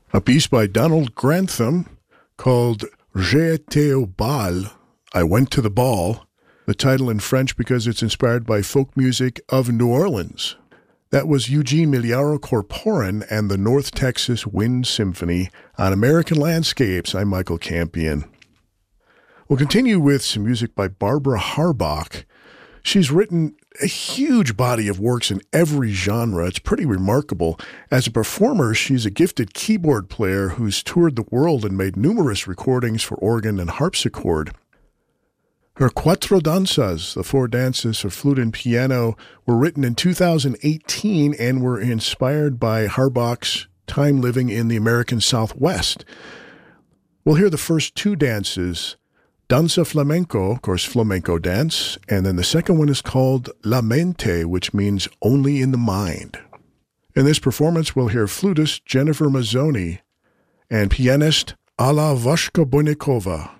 A piece by Donald Grantham called J'ai été au bal, I Went to the Ball, the title in French because it's inspired by folk music of New Orleans. That was Eugene Miliaro Corporan and the North Texas Wind Symphony on American Landscapes. I'm Michael Campion. We'll continue with some music by Barbara Harbach. She's written a huge body of works in every genre. It's pretty remarkable. As a performer, she's a gifted keyboard player who's toured the world and made numerous recordings for organ and harpsichord. Her Quattro Danzas, the four dances for flute and piano, were written in 2018 and were inspired by Harbach's time living in the American Southwest. We'll hear the first two dances, Danza Flamenco, of course, flamenco dance, and then the second one is called La Mente, which means only in the mind. In this performance, we'll hear flutist Jennifer Mazzoni and pianist Alla Vashka Bonikova.